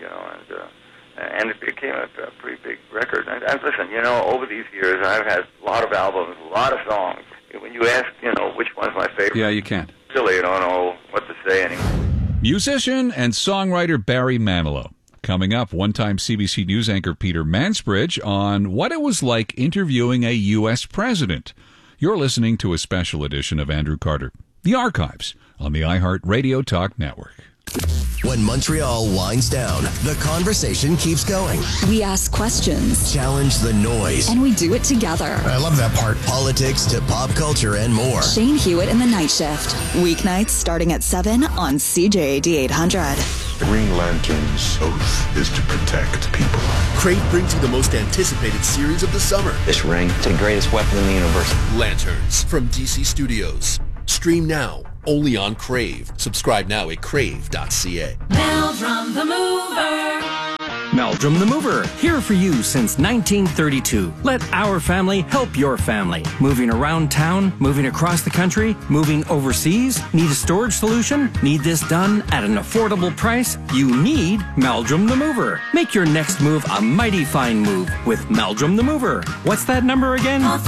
and it became a pretty big record. And listen, over these years, I've had a lot of albums, a lot of songs. When you ask, which one's my favorite, yeah, you can't. Silly, I don't know what to say anymore. Musician and songwriter Barry Manilow. Coming up, one-time CBC News anchor Peter Mansbridge on what it was like interviewing a U.S. president. You're listening to a special edition of Andrew Carter, The Archives, on the iHeart Radio Talk Network. When Montreal winds down, the conversation keeps going. We ask questions. Challenge the noise. And we do it together. I love that part. Politics to pop culture and more. Shane Hewitt in the Night Shift. Weeknights starting at 7 on CJAD 800. The Green Lantern's oath is to protect people. Crave brings you the most anticipated series of the summer. This ring is the greatest weapon in the universe. Lanterns from DC Studios. Stream now, only on Crave. Subscribe now at crave.ca. Meldrum the Mover. Meldrum the Mover, here for you since 1932. Let our family help your family. Moving around town, moving across the country, moving overseas. Need a storage solution? Need this done at an affordable price? You need Meldrum the Mover. Make your next move a mighty fine move with Meldrum the Mover. What's that number again? Call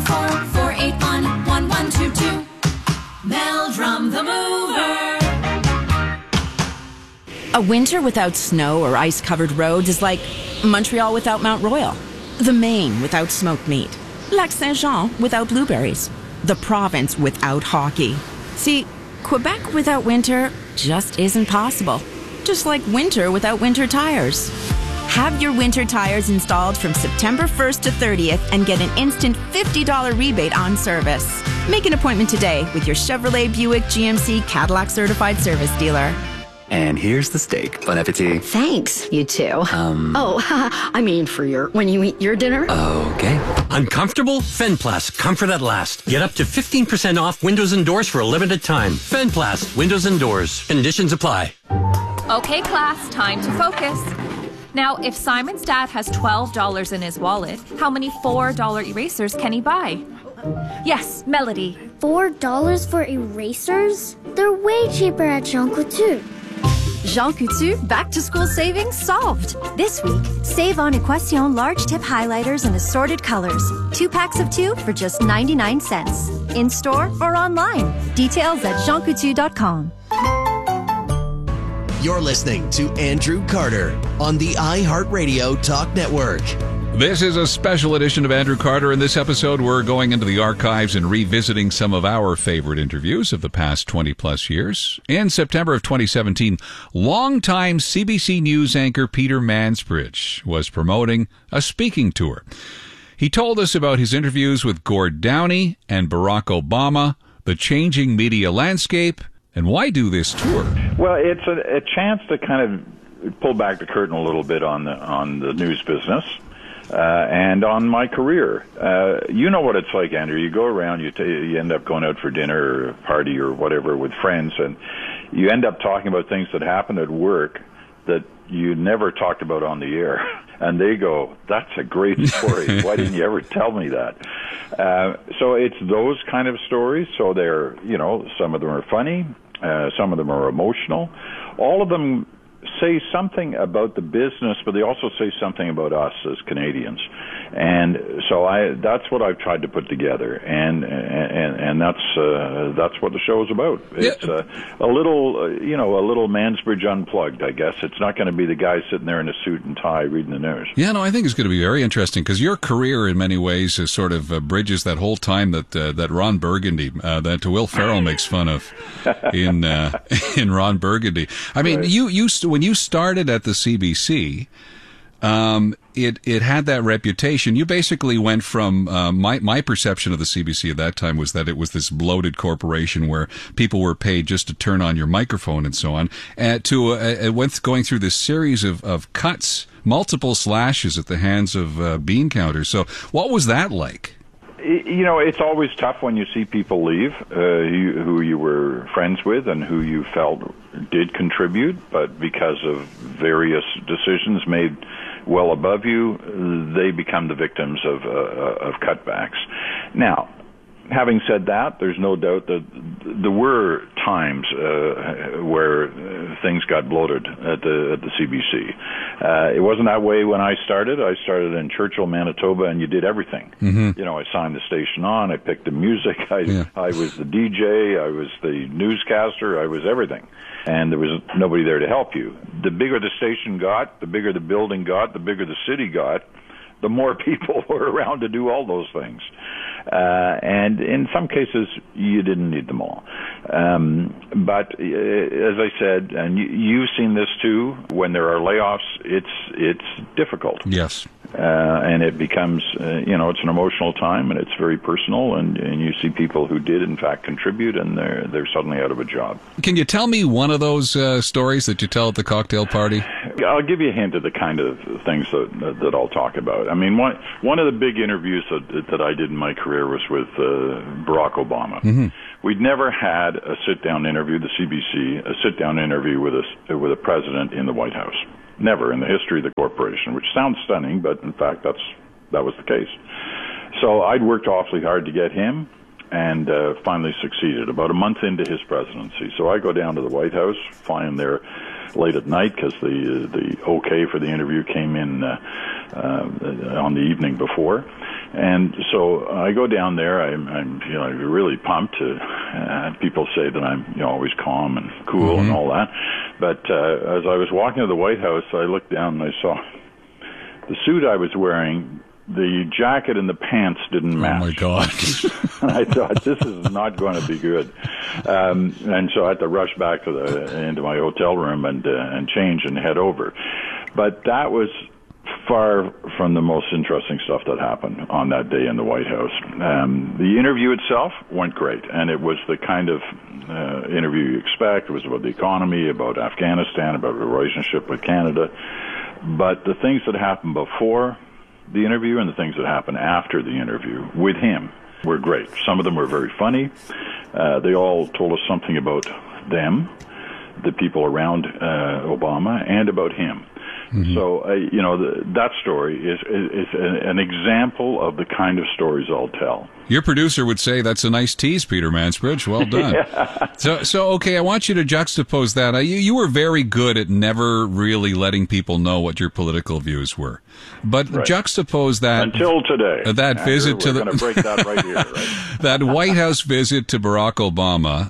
514-481-1122. Meldrum the Mover. A winter without snow or ice-covered roads is like Montreal without Mount Royal, the Maine without smoked meat, Lac Saint-Jean without blueberries, the province without hockey. See, Quebec without winter just isn't possible. Just like winter without winter tires. Have your winter tires installed from September 1st to 30th and get an instant $50 rebate on service. Make an appointment today with your Chevrolet, Buick, GMC, Cadillac certified service dealer. And here's the steak. Bon appetit. Thanks, you too. I mean for when you eat your dinner. Okay. Uncomfortable? Fenplast, comfort at last. Get up to 15% off windows and doors for a limited time. Fenplast, windows and doors. Conditions apply. Okay, class, time to focus. Now, if Simon's dad has $12 in his wallet, how many $4 erasers can he buy? Yes, Melody. $4 for erasers? They're way cheaper at Jean Coutu. Jean Coutu back-to-school savings solved. This week, save on Equation large tip highlighters in assorted colors. 2 packs of 2 for just 99 cents. In-store or online. Details at jeancoutu.com. You're listening to Andrew Carter on the iHeartRadio Talk Network. This is a special edition of Andrew Carter. In this episode, we're going into the archives and revisiting some of our favorite interviews of the past 20-plus years. In September of 2017, longtime CBC News anchor Peter Mansbridge was promoting a speaking tour. He told us about his interviews with Gord Downie and Barack Obama, the changing media landscape, and why do this tour? Well, it's a chance to kind of pull back the curtain a little bit on the news business. And on my career, you know what it's like, Andrew. You go around, you end up going out for dinner or a party or whatever with friends, and you end up talking about things that happened at work that you never talked about on the air. And they go, "That's a great story. Why didn't you ever tell me that?" So it's those kind of stories. So they're, some of them are funny, some of them are emotional. All of them say something about the business, but they also say something about us as Canadians. And so that's what I've tried to put together, and that's what the show's about. It's a little Mansbridge unplugged, I guess. It's not going to be the guy sitting there in a suit and tie reading the news. Yeah, no, I think it's going to be very interesting because your career, in many ways, is sort of bridges that whole time that Ron Burgundy, that Will Ferrell makes fun of in Ron Burgundy. I mean, right. When you started at the CBC. It had that reputation. You basically went from my perception of the CBC at that time was that it was this bloated corporation where people were paid just to turn on your microphone and so on, to going through this series of cuts, multiple slashes at the hands of bean counters. So what was that like? It's always tough when you see people leave who you were friends with and who you felt did contribute, but because of various decisions made well above you, they become the victims of cutbacks. Now, having said that, there's no doubt that there were times where things got bloated at the CBC. It wasn't that way when I started. I started in Churchill, Manitoba, and you did everything. Mm-hmm. I signed the station on, I picked the music, I was the DJ, I was the newscaster, I was everything. And there was nobody there to help you. The bigger the station got, the bigger the building got, the bigger the city got, the more people were around to do all those things. And in some cases, you didn't need them all. But as I said, and you've seen this too, when there are layoffs, it's difficult. Yes. And it becomes, it's an emotional time, and it's very personal, and you see people who did, in fact, contribute, and they're suddenly out of a job. Can you tell me one of those stories that you tell at the cocktail party? I'll give you a hint of the kind of things that I'll talk about. I mean, one of the big interviews that I did in my career was with Barack Obama. Mm-hmm. We'd never had a sit-down interview, the CBC, a sit-down interview with a president in the White House. Never in the history of the corporation, which sounds stunning, but in fact that was the case. So I'd worked awfully hard to get him, and finally succeeded about a month into his presidency. So I go down to the White House, fly in there late at night because the okay for the interview came in on the evening before. And so I go down there. I'm really pumped. People say that I'm always calm and cool and all that. But as I was walking to the White House, I looked down and I saw the suit I was wearing. The jacket and the pants didn't match. Oh my God! And I thought, this is not going to be good. And so I had to rush back into my hotel room and change and head over. But that was far from the most interesting stuff that happened on that day in the White House. The interview itself went great, and it was the kind of interview you expect. It was about the economy, about Afghanistan, about the relationship with Canada. But the things that happened before the interview and the things that happened after the interview with him were great. Some of them were very funny. They all told us something about them, the people around Obama, and about him. Mm-hmm. So, that story is an example of the kind of stories I'll tell. Your producer would say that's a nice tease, Peter Mansbridge. Well done. Yeah. So okay, I want you to juxtapose that. You were very good at never really letting people know what your political views were. But right. Juxtapose that until today. That Andrew, visit to we're going to break that right here. Right? That White House visit to Barack Obama.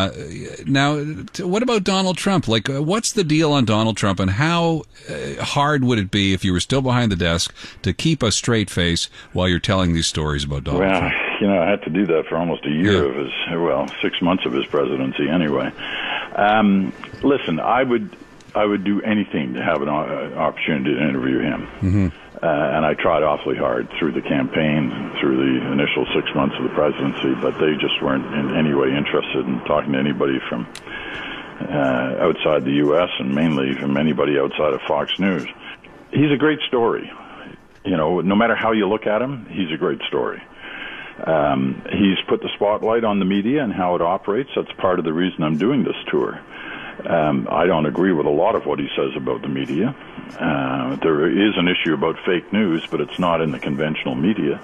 Now, what about Donald Trump? Like, what's the deal on Donald Trump, and how hard would it be if you were still behind the desk to keep a straight face while you're telling these stories about Donald Trump? I had to do that for almost a year of his, 6 months of his presidency anyway. Listen, I would do anything to have an opportunity to interview him. Mm-hmm. And I tried awfully hard through the campaign, through the initial 6 months of the presidency, but they just weren't in any way interested in talking to anybody from outside the U.S. and mainly from anybody outside of Fox News. He's a great story. No matter how you look at him, he's a great story. He's put the spotlight on the media and how it operates. That's part of the reason I'm doing this tour. I don't agree with a lot of what he says about the media. There is an issue about fake news, but it's not in the conventional media.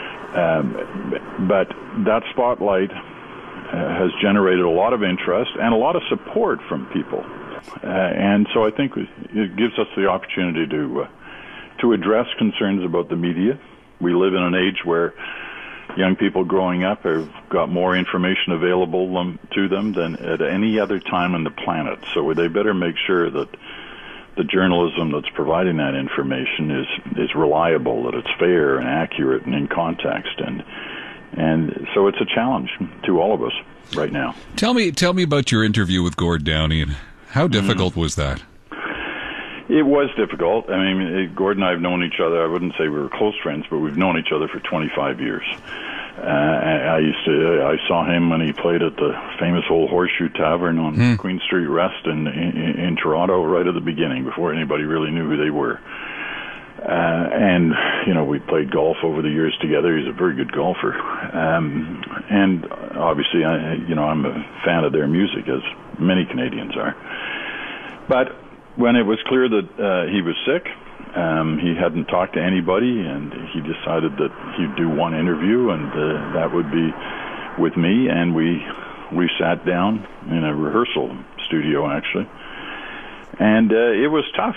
But that spotlight has generated a lot of interest and a lot of support from people. And so I think it gives us the opportunity to address concerns about the media. We live in an age where young people growing up have got more information available to them than at any other time on the planet. So they better make sure that the journalism that's providing that information is reliable, that it's fair and accurate and in context. And so it's a challenge to all of us right now. Tell me about your interview with Gord Downie, and how difficult was that? It was difficult. I mean, Gord and I have known each other. I wouldn't say we were close friends, but we've known each other for 25 years. I saw him when he played at the famous old Horseshoe Tavern on Queen Street West in Toronto right at the beginning, before anybody really knew who they were. And we played golf over the years together. He's a very good golfer. And obviously, I'm a fan of their music, as many Canadians are. But when it was clear that he was sick, he hadn't talked to anybody, and he decided that he'd do one interview, and that would be with me. And we sat down in a rehearsal studio, actually, and it was tough.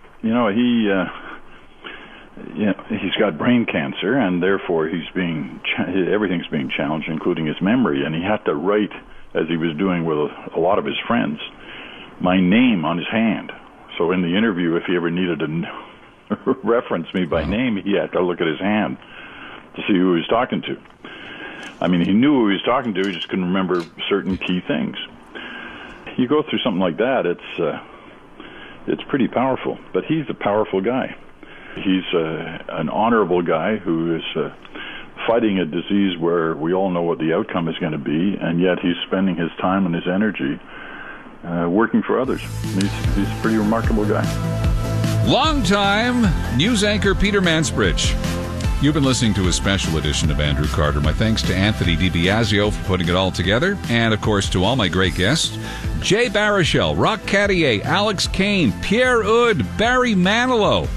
He's got brain cancer, and therefore everything's being challenged, including his memory. And he had to write, as he was doing with a lot of his friends, my name on his hand. So in the interview, if he ever needed to reference me by name, he had to look at his hand to see who he was talking to. I mean, he knew who he was talking to, he just couldn't remember certain key things. You go through something like that, it's pretty powerful. But he's a powerful guy. He's an honorable guy who is fighting a disease where we all know what the outcome is going to be, and yet he's spending his time and his energy working for others. He's a pretty remarkable guy. Longtime news anchor Peter Mansbridge. You've been listening to a special edition of Andrew Carter. My thanks to Anthony DiBiasio for putting it all together, and of course to all my great guests: Jay Baruchel, Roch Cartier, Alex Kane, Pierre Oud, Barry Manilow.